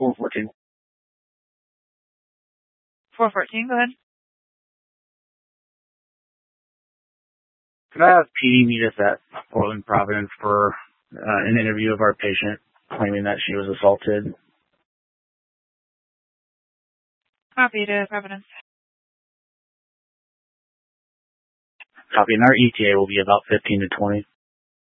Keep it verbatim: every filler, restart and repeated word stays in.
four fourteen. four fourteen, go ahead. Could I have P D meet us at Portland Providence for uh, an interview of our patient claiming that she was assaulted? Copy to Providence. Copy, and our E T A will be about fifteen to twenty.